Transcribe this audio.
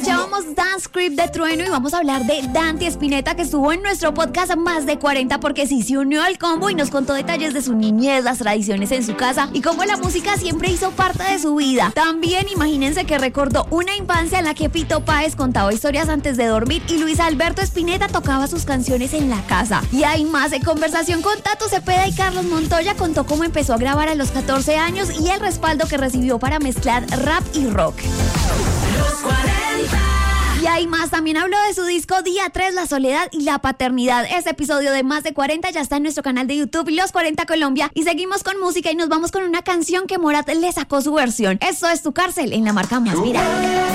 Escuchábamos Dance Creep de Trueno y vamos a hablar de Danti Spinetta, que estuvo en nuestro podcast Más de 40 porque sí se unió al combo y nos contó detalles de su niñez, las tradiciones en su casa y cómo la música siempre hizo parte de su vida. También imagínense que recordó una infancia en la que Fito Páez contaba historias antes de dormir y Luis Alberto Spinetta tocaba sus canciones en la casa. Y hay más en conversación con Tato Cepeda y Carlos Montoya. Contó cómo empezó a grabar a los 14 años y el respaldo que recibió para mezclar rap y rock. Los 40. Y hay más, también habló de su disco Día 3, la soledad y la paternidad. Este episodio de Más de 40 ya está en nuestro canal de YouTube, Los 40 Colombia. Y seguimos con música y nos vamos con una canción que Morat le sacó su versión. Esto es Tu Cárcel en la marca Más Viral.